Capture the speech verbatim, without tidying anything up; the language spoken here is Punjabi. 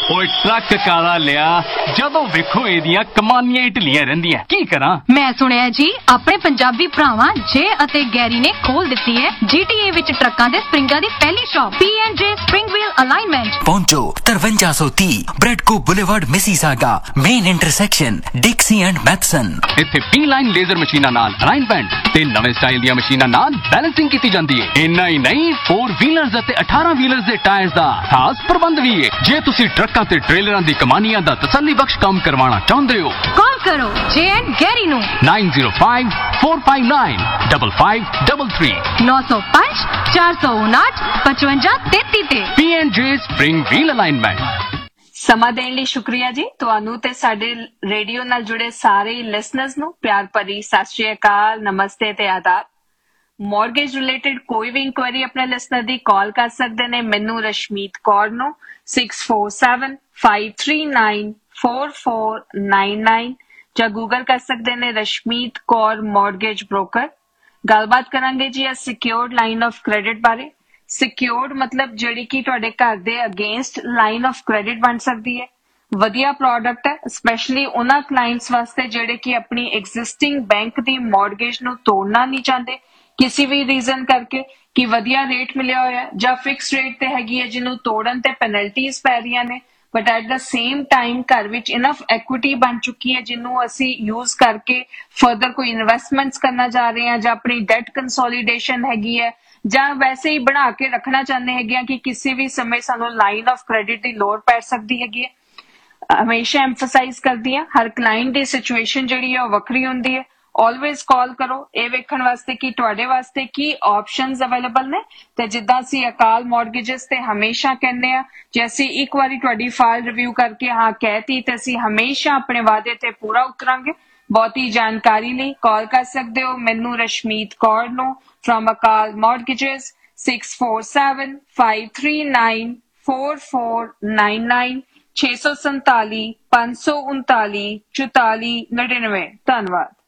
ਓਏ ਟਰੱਕ ਕਾਲਾ ਲਿਆ ਜਦੋਂ ਵੇਖੋ ਇਹਦੀਆਂ ਕਮਾਨੀਆਂ ਹੀ ਢਿੱਲੀਆਂ ਰਹਿੰਦੀਆਂ ਕੀ ਕਰਾਂ। ਮੈਂ ਸੁਣਿਆ ਜੀ ਆਪਣੇ ਪੰਜਾਬੀ ਭਰਾਵਾਂ ਜੇ ਅਤੇ ਗੈਰੀ ਨੇ ਖੋਲ ਦਿੱਤੀ ਹੈ ਜੀਟੀਏ ਵਿੱਚ ਟਰੱਕਾਂ ਦੇ ਸਪਰਿੰਗਾਂ ਦੀ ਪਹਿਲੀ ਸ਼ਾਪ ਪੀ ਐਂਡ ਜੇ ਸਪਰਿੰਗ ਵੀਲ ਅਲਾਈਨਮੈਂਟ। ਪਹੁੰਚੋ ਤਰਵੰਜਾ ਸੌ ਤੀਹ ਬ੍ਰੈਡਕੋ boulevard Mississauga main intersection ਡਿਕਸੀ and Matheson. ਇੱਥੇ ਪੀ ਲਾਈਨ ਲੇਜ਼ਰ ਮਸ਼ੀਨਾਂ ਨਾਲ ਅਲਾਈਨਮੈਂਟ ਤੇ ਨਵੇਂ ਸਟਾਈਲ ਦੀਆਂ ਮਸ਼ੀਨਾਂ ਨਾਲ ਬੈਲੈਂਸਿੰਗ ਕੀਤੀ ਜਾਂਦੀ ਹੈ। ਇੰਨਾ ਹੀ ਨਹੀਂ ਫੋਰ ਵੀਲਰਸ ਅਤੇ ਅਠਾਰਾਂ ਵੀਲਰਸ ਦੇ ਟਾਇਰਸ ਦਾ ਖਾਸ ਪ੍ਰਬੰਧ ਵੀ ਹੈ। ਜੇ ਤੁਸੀਂ ਟਰੱਕਾਂ ਤੇ ਟ੍ਰੇਲਰਾਂ ਦੀ ਕਮਾਨੀਆਂ ਦਾ ਤਸੱਲੀ ਬਖਸ਼ ਕੰਮ ਕਰਵਾਉਣਾ ਚਾਹੁੰਦੇ ਹੋ ਕਾਲ ਕਰੋ ਜੇ ਐਂਡ ਗੈਰੀ ਨੂੰ nine zero five four five nine five five three three ਨੌ ਸੌ ਪੰਜ ਚਾਰ ਸੌ ਉਨਾਹਠ ਪਚਵੰਜਾ ਤੇਤੀ ਤੇ ਪੀ ਐਂਡ ਜੇ ਸਪਰਿੰਗ ਵੀਲ ਅਲਾਈਨਮੈਂਟ। ਸਮਾਂ ਦੇਣ ਲਈ ਸ਼ੁਕਰੀਆ ਜੀ ਤੁਹਾਨੂੰ ਤੇ ਸਾਡੇ ਰੇਡੀਓ ਨਾਲ ਜੁੜੇ ਸਾਰੇ ਲਿਸਨਰਸ ਨੂੰ ਪਿਆਰ ਭਰੀ ਸਤਿ ਸ਼੍ਰੀ ਅਕਾਲ, ਨਮਸਤੇ ਤੇ ਆਦਾਬ। ਮੌਰਗੇਜ ਰਿਲੇਟਡ ਕੋਈ ਵੀ ਇਨਕੁਆਇਰੀ ਆਪਣੇ ਲਿਸਨਰ ਦੀ ਕਾਲ ਕਰ ਸਕਦੇ ਨੇ ਮੈਨੂੰ ਰਸ਼ਮੀਤ ਕੌਰ ਨੂੰ six four seven five three nine four four nine nine ਜਾਂ ਗੂਗਲ ਕਰ ਸਕਦੇ ਨੇ ਰਸ਼ਮੀਤ ਕੌਰ ਮੌਰਗੇਜ ਬ੍ਰੋਕਰ। ਗੱਲਬਾਤ ਕਰਾਂਗੇ ਜੀ ਸਿਕਿਉਰਡ ਲਾਈਨ ਆਫ ਕ੍ਰੈਡਿਟ ਬਾਰੇ। ਸਿਕਿਉਰਡ ਮਤਲਬ ਜਿਹੜੀ ਕਿ ਤੁਹਾਡੇ ਘਰ ਦੇ ਅਗੇਂਸਟ ਲਾਈਨ ਆਫ ਕ੍ਰੈਡਿਟ ਬਣ ਸਕਦੀ ਹੈ। ਵਧੀਆ ਪ੍ਰੋਡਕਟ ਹੈ ਸਪੈਸ਼ਲੀ ਉਹਨਾਂ ਕਲਾਇੰਟਸ ਵਾਸਤੇ ਜਿਹੜੇ ਕਿ ਆਪਣੀ ਐਗਜ਼ਿਸਟਿੰਗ ਬੈਂਕ ਦੀ ਮੌਰਗੇਜ ਨੂੰ ਤੋੜਨਾ ਨਹੀਂ ਚਾਹੁੰਦੇ ਕਿਸੇ ਵੀ ਰੀਜ਼ਨ ਕਰਕੇ ਕਿ ਵਧੀਆ ਰੇਟ ਮਿਲਿਆ ਹੋਇਆ ਜਾਂ ਫਿਕਸ ਰੇਟ ਤੇ ਹੈਗੀ ਹੈ ਜਿਹਨੂੰ ਤੋੜਨ ਤੇ ਪੈਨਲਟੀਜ਼ ਪੈ ਰਹੀਆਂ ਨੇ but at the same time ਘਰ ਵਿੱਚ ਇਨਫ ਐਕੁਇਟੀ ਬਣ ਚੁੱਕੀ ਹੈ ਜਿਹਨੂੰ ਅਸੀਂ ਯੂਜ਼ ਕਰਕੇ ਫਰਦਰ ਕੋਈ ਇਨਵੈਸਟਮੈਂਟਸ ਕਰਨਾ ਜਾ ਰਹੇ ਹਾਂ ਜਾਂ ਆਪਣੀ ਡੈਟ ਕੰਸੋਲੀਡੇਸ਼ਨ ਹੈਗੀ ਹੈ ਜਾਂ ਵੈਸੇ ਹੀ ਬਣਾ ਕੇ ਰੱਖਣਾ ਚਾਹੁੰਦੇ ਹੈਗੇ ਆ ਕਿ ਕਿਸੇ ਵੀ ਸਮੇਂ ਸਾਨੂੰ ਲਾਈਨ ਆਫ ਕ੍ਰੈਡਿਟ ਦੀ ਲੋੜ ਪੈ ਸਕਦੀ ਹੈਗੀ ਹੈ। ਹਮੇਸ਼ਾ ਐਮਫਸਾਈਜ਼ ਕਰਦੀ ਹਾਂ ਹਰ ਕਲਾਇੰਟ ਦੀ ਸਿਚੁਏਸ਼ਨ ਜਿਹੜੀ ਹੈ ਉਹ ਵੱਖਰੀ ਹੁੰਦੀ ਹੈ। ਆਲਵੇਜ਼ ਕਾਲ ਕਰੋ ਇਹ ਵੇਖਣ ਵਾਸਤੇ ਕਿ ਤੁਹਾਡੇ ਵਾਸਤੇ ਕੀ ਆਪਸ਼ਨਸ ਅਵੇਲੇਬਲ ਨੇ ਤੇ ਜਿੱਦਾਂ ਅਸੀਂ ਅਕਾਲ ਮੌਰਗੇਜਸ ਤੇ ਹਮੇਸ਼ਾ ਕਹਿੰਦੇ ਆ ਜੇ ਅਸੀਂ ਇੱਕ ਵਾਰੀ ਤੁਹਾਡੀ ਫਾਈਲ ਰਿਵਿਊ ਕਰਕੇ ਹਾਂ ਕਹਿਤੀ ਤੇ ਅਸੀਂ ਹਮੇਸ਼ਾ ਆਪਣੇ ਵਾਅਦੇ ਤੇ ਪੂਰਾ ਉਤਰਾਂਗੇ। ਬਹੁਤੀ ਜਾਣਕਾਰੀ ਲਈ ਕਾਲ ਕਰ ਸਕਦੇ ਹੋ ਮੈਨੂੰ ਰਸ਼ਮੀਤ ਕੌਰ ਨੂੰ from Akal ਮੌਰਗੇਜਸ six four seven five three nine four four nine nine ਛੇ ਸੌ ਸੰਤਾਲੀ ਪੰਜ ਸੌ ਉਨਤਾਲੀ ਚੁਤਾਲੀ ਨੜਿਨਵੇਂ। ਧੰਨਵਾਦ।